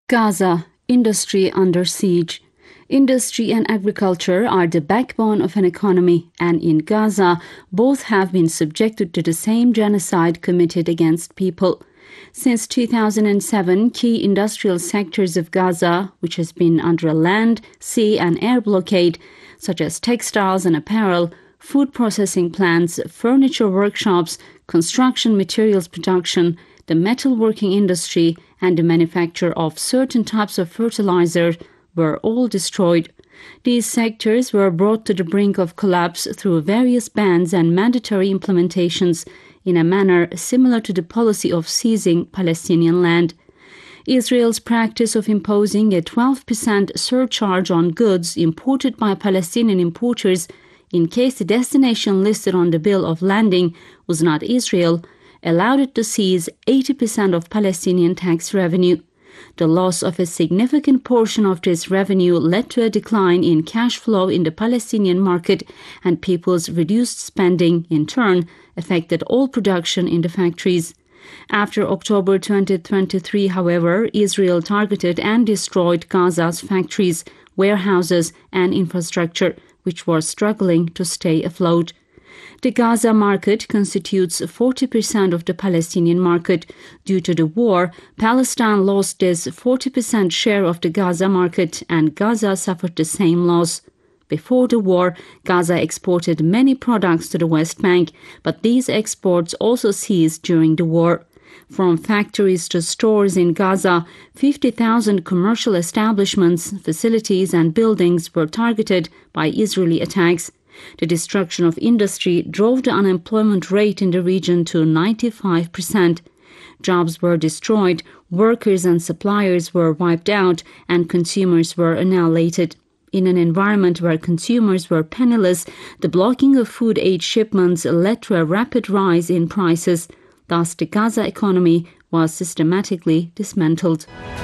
Gaza, industry under siege. Industry and agriculture are the backbone of an economy, and in Gaza, both have been subjected to the same genocide committed against people. Since 2007, key industrial sectors of Gaza, which has been under a land, sea and air blockade, such as textiles and apparel, food processing plants, furniture workshops, construction materials production, the metalworking industry, and the manufacture of certain types of fertilizer were all destroyed. These sectors were brought to the brink of collapse through various bans and mandatory implementations in a manner similar to the policy of seizing Palestinian land. Israel's practice of imposing a 12% surcharge on goods imported by Palestinian importers in case the destination listed on the bill of landing was not Israel allowed it to seize 80% of Palestinian tax revenue. The loss of a significant portion of this revenue led to a decline in cash flow in the Palestinian market, and people's reduced spending, in turn, affected all production in the factories. After October 2023, however, Israel targeted and destroyed Gaza's factories, warehouses, and infrastructure, which were struggling to stay afloat. The Gaza market constitutes 40% of the Palestinian market. Due to the war, Palestine lost its 40% share of the Gaza market, and Gaza suffered the same loss. Before the war, Gaza exported many products to the West Bank, but these exports also ceased during the war. From factories to stores in Gaza, 50,000 commercial establishments, facilities, and buildings were targeted by Israeli attacks. The destruction of industry drove the unemployment rate in the region to 95%. Jobs were destroyed, workers and suppliers were wiped out, and consumers were annihilated. In an environment where consumers were penniless, the blocking of food aid shipments led to a rapid rise in prices. Thus, the Gaza economy was systematically dismantled.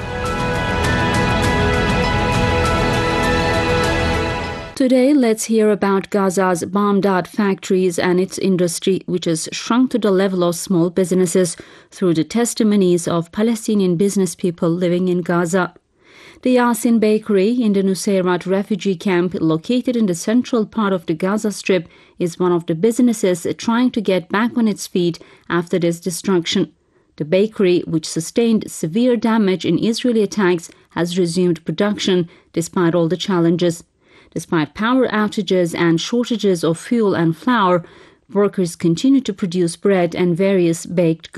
Today, let's hear about Gaza's bombed-out factories and its industry, which has shrunk to the level of small businesses, through the testimonies of Palestinian business people living in Gaza. The Yasin Bakery in the Nuseirat refugee camp, located in the central part of the Gaza Strip, is one of the businesses trying to get back on its feet after this destruction. The bakery, which sustained severe damage in Israeli attacks, has resumed production despite all the challenges. Despite power outages and shortages of fuel and flour, workers continue to produce bread and various baked goods.